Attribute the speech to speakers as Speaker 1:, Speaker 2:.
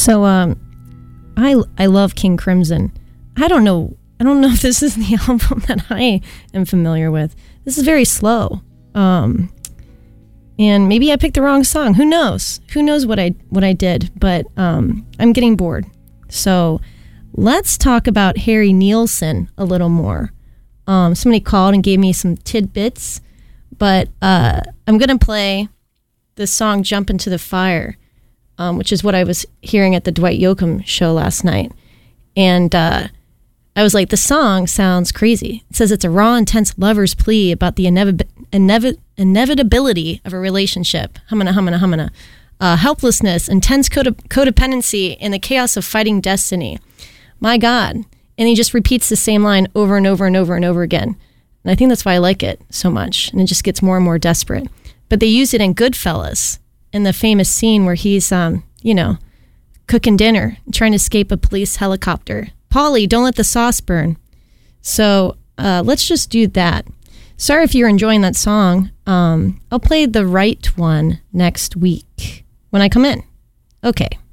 Speaker 1: So I love King Crimson. I don't know if this is the album that I am familiar with. This is very slow. And maybe I picked the wrong song. Who knows? Who knows what I did? But I'm getting bored. So let's talk about Harry Nilsson a little more. Somebody called and gave me some tidbits, but I'm going to play the song Jump Into the Fire, which is what I was hearing at the Dwight Yoakam show last night. And I was like, the song sounds crazy. It says it's a raw, intense lover's plea about the inevitability of a relationship. Humana, humana, humana. Helplessness, intense codependency, and the chaos of fighting destiny. My God. And he just repeats the same line over and over and over and over again. And I think that's why I like it so much. And it just gets more and more desperate. But they use it in Goodfellas, in the famous scene where he's, cooking dinner, trying to escape a police helicopter. Paulie, don't let the sauce burn. So let's just do that. Sorry if you're enjoying that song. I'll play the right one next week when I come in. Okay.